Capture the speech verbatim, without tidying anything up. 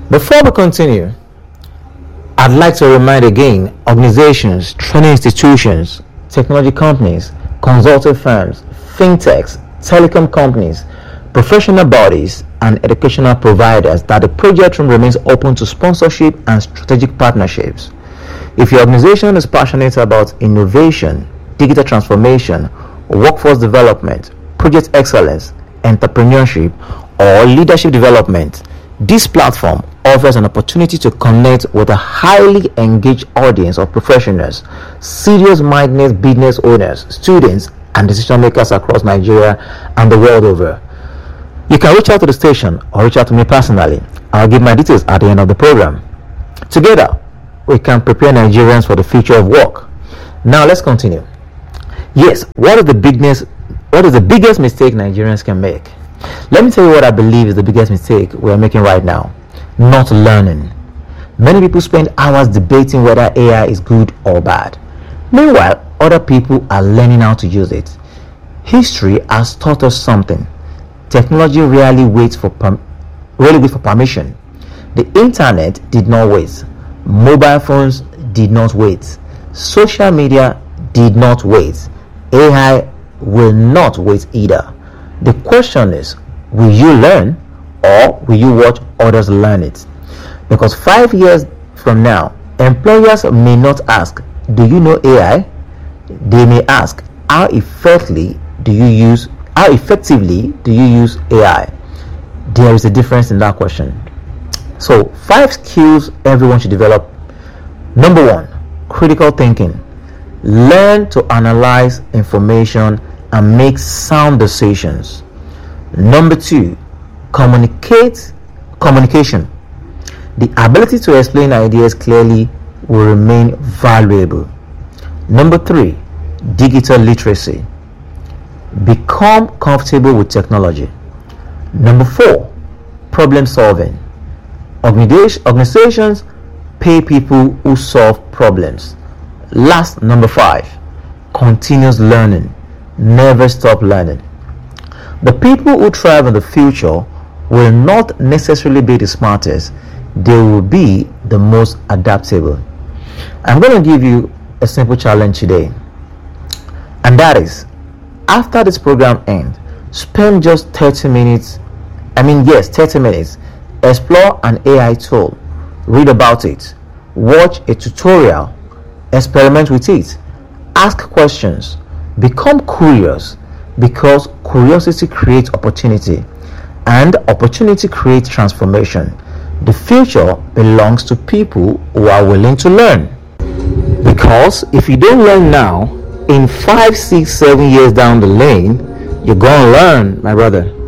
Before we continue, I'd like to remind again organizations, training institutions, technology companies, consulting firms, fintechs, telecom companies, professional bodies, and educational providers that the project room remains open to sponsorship and strategic partnerships. If your organization is passionate about innovation, digital transformation, workforce development, project excellence, entrepreneurship, or leadership development, this platform offers an opportunity to connect with a highly engaged audience of professionals, serious-minded business owners, students, and decision makers across Nigeria and the world over. You can reach out to the station or reach out to me personally. I'll give my details at the end of the program. Together, we can prepare Nigerians for the future of work. Now let's continue. Yes, what is the biggest what is the biggest mistake Nigerians can make? Let me tell you what I believe is the biggest mistake we are making right now. Not learning. Many people spend hours debating whether A I is good or bad. Meanwhile, other people are learning how to use it. History has taught us something. Technology rarely waits for per- really waits for permission. The internet did not wait. Mobile phones did not wait. Social media did not wait. A I will not wait either. The question is, will you learn or will you watch others learn it? Because five years from now, employers may not ask, do you know A I? They may ask, how effectively do you use how effectively do you use A I? There is a difference in that question. So, five skills everyone should develop. Number one, critical thinking. Learn to analyze information and make sound decisions. Number two, communicate communication. The ability to explain ideas clearly will remain valuable. Number three, digital literacy. Become comfortable with technology. Number four, problem solving. Organizations pay people who solve problems. Last, number five, continuous learning. Never stop learning. The people who thrive in the future will not necessarily be the smartest. They will be the most adaptable. I'm going to give you a simple challenge today, and that is, after this program ends, spend just thirty minutes, I mean yes, thirty minutes, explore an A I tool, read about it, watch a tutorial, experiment with it, ask questions, become curious, because curiosity creates opportunity, and opportunity creates transformation. The future belongs to people who are willing to learn. Because if you don't learn now, in five, six, seven years down the lane, you're going to learn, my brother.